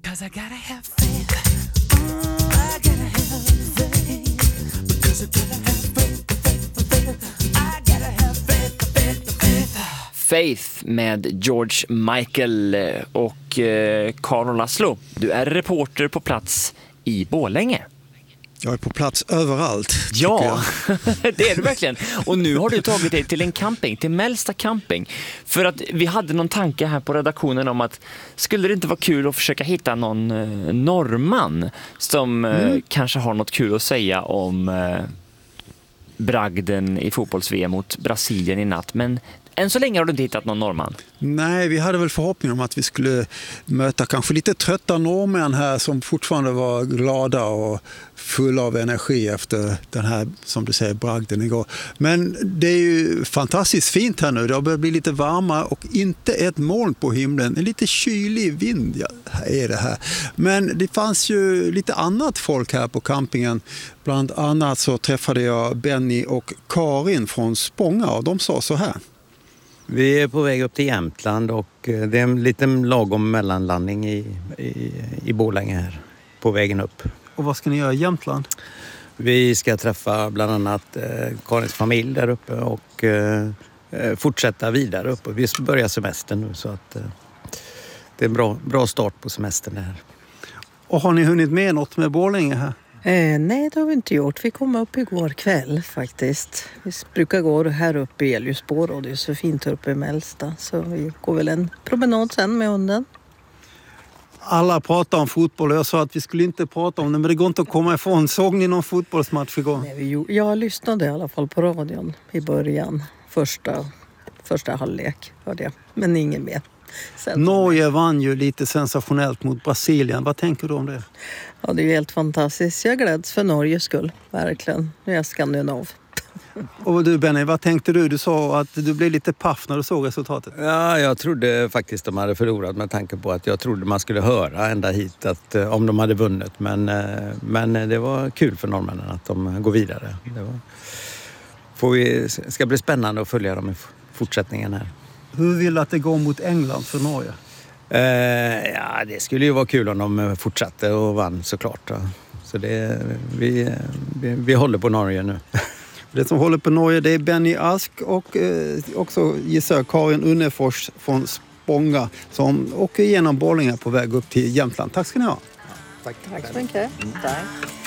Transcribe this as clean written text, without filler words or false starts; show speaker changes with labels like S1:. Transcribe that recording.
S1: 'Cause I gotta have faith. I gotta have faith. Because I gotta have faith. I gotta have faith. Faith med George Michael och Karl Laszlo. Du är reporter på plats i Borlänge.
S2: Jag är på plats överallt.
S1: Ja, det är du verkligen. Och nu har du tagit dig till en camping, till Mälsta camping. För att vi hade någon tanke här på redaktionen om att skulle det inte vara kul att försöka hitta någon norrman som kanske har något kul att säga om bragden i fotbolls-VM mot Brasilien i natt. Men än så länge har du inte hittat någon norrman.
S2: Nej, vi hade väl förhoppning om att vi skulle möta kanske lite trötta norrmän här som fortfarande var glada och fulla av energi efter den här, som du säger, bragden igår. Men det är ju fantastiskt fint här nu. Det har börjat bli lite varmare och inte ett moln på himlen. En lite kylig vind är det här. Men det fanns ju lite annat folk här på campingen. Bland annat så träffade jag Benny och Karin från Spånga och de sa så här.
S3: Vi är på väg upp till Jämtland och det är en liten lagom mellanlandning i Borlänge här på vägen upp.
S2: Och vad ska ni göra i Jämtland?
S3: Vi ska träffa bland annat Karins familj där uppe och fortsätta vidare upp. Vi börjar semestern nu så att det är en bra start på semestern här.
S2: Och har ni hunnit med något med Borlänge här?
S4: Nej, det har vi inte gjort. Vi kom upp igår kväll faktiskt. Vi brukar gå här uppe i Älvsborg och det är så fint uppe i Mälsta. Så vi går väl en promenad sen med hunden.
S2: Alla pratar om fotboll och jag sa att vi skulle inte prata om det, men det går inte att komma ifrån. Såg ni någon fotbollsmatch igår?
S4: Nej, jag lyssnade i alla fall på radion i början. Första halvlek var det, men ingen mer.
S2: Norge vann ju lite sensationellt mot Brasilien. Vad tänker du om det?
S4: Ja, det är ju helt fantastiskt. Jag gläds för Norges skull, verkligen. Nu är jag skandinav.
S2: Och du Benny, vad tänkte du? Du sa att du blev lite paff när du såg resultatet.
S3: Ja, jag trodde faktiskt de hade förlorat med tanke på att jag trodde man skulle höra ända hit att, om de hade vunnit. Men det var kul för norrmännen att de går vidare. Ska bli spännande att följa dem i fortsättningen här.
S2: Hur vill du att det går mot England för Norge?
S3: Ja, det skulle ju vara kul om de fortsatte och vann såklart. Så vi håller på Norge nu.
S2: Det som håller på Norge, det är Benny Ask och också gissar Karin Unnefors från Spånga som åker igenom Borlänge på väg upp till Jämtland. Tack ska ni ha.
S3: Tack.
S4: Tack så mycket. Tack.